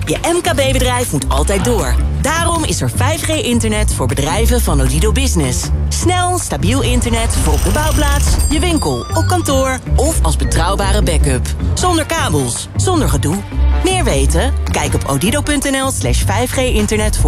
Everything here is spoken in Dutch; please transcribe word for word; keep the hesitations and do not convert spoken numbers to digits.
Je M K B-bedrijf moet altijd door. Daarom is er vijf G internet voor bedrijven van Odido Business. Snel, stabiel internet voor op de bouwplaats, je winkel, op kantoor of als betrouwbare backup. Zonder kabels, zonder gedoe. Meer weten? Kijk op odido punt n l slash vijf G internet voor